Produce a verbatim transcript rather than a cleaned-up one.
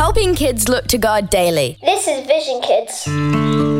helping kids look to God daily. This is Vision Kids.